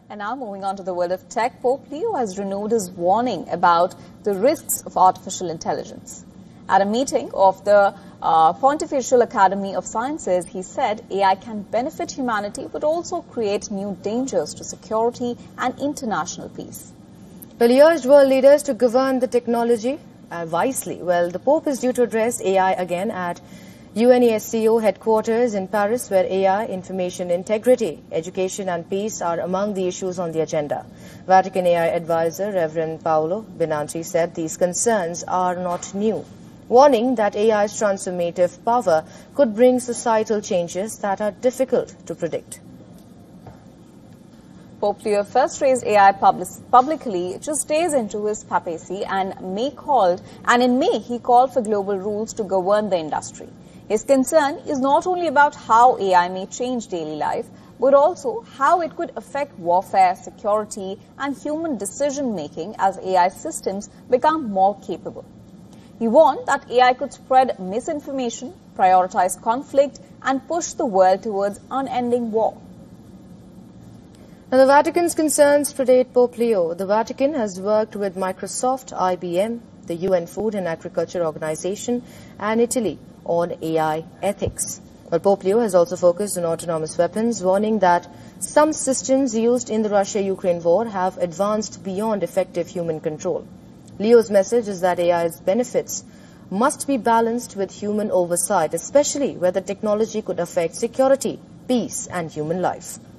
And now moving on to the world of tech, Pope Leo has renewed his warning about the risks of artificial intelligence. At a meeting of the Pontifical Academy of Sciences, he said AI can benefit humanity but also create new dangers to security and international peace. Well, he urged world leaders to govern the technology wisely. Well, the Pope is due to address AI again at UNESCO headquarters in Paris, where AI, information integrity, education and peace are among the issues on the agenda. Vatican AI advisor Reverend Paolo Benanti said these concerns are not new, warning that AI's transformative power could bring societal changes that are difficult to predict. Pope Leo first raised AI publicly just days into his papacy, and in May he called for global rules to govern the industry. His concern is not only about how AI may change daily life, but also how it could affect warfare, security, and human decision-making as AI systems become more capable. He warned that AI could spread misinformation, prioritize conflict, and push the world towards unending war. Now, the Vatican's concerns predate Pope Leo. The Vatican has worked with Microsoft, IBM, the UN Food and Agriculture Organization, and Italy on AI ethics. But Pope Leo has also focused on autonomous weapons, warning that some systems used in the Russia-Ukraine war have advanced beyond effective human control. Leo's message is that AI's benefits must be balanced with human oversight, especially where the technology could affect security, peace, and human life.